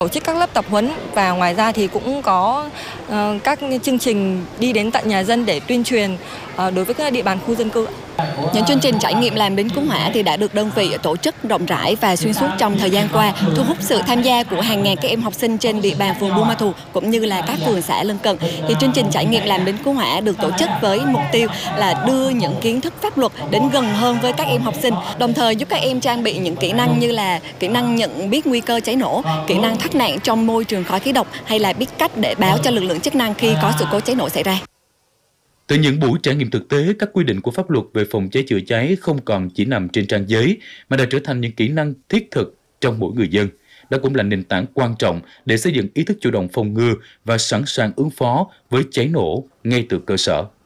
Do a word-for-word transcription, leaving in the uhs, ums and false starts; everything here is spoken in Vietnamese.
Tổ chức các lớp tập huấn và ngoài ra thì cũng có uh, các chương trình đi đến tận nhà dân để tuyên truyền uh, đối với các địa bàn khu dân cư. Những chương trình trải nghiệm làm lính cứu hỏa thì đã được đơn vị tổ chức rộng rãi và xuyên suốt trong thời gian qua, thu hút sự tham gia của hàng ngàn các em học sinh trên địa bàn phường Buôn Ma Thuột cũng như là các phường xã lân cận. Thì chương trình trải nghiệm làm lính cứu hỏa được tổ chức với mục tiêu là đưa những kiến thức pháp luật đến gần hơn với các em học sinh, đồng thời giúp các em trang bị những kỹ năng như là kỹ năng nhận biết nguy cơ cháy nổ, kỹ năng thoát nạn trong môi trường khói khí độc hay là biết cách để báo cho lực lượng chức năng khi có sự cố cháy nổ xảy ra. Từ những buổi trải nghiệm thực tế, các quy định của pháp luật về phòng cháy chữa cháy không còn chỉ nằm trên trang giấy mà đã trở thành những kỹ năng thiết thực trong mỗi người dân. Đó cũng là nền tảng quan trọng để xây dựng ý thức chủ động phòng ngừa và sẵn sàng ứng phó với cháy nổ ngay từ cơ sở.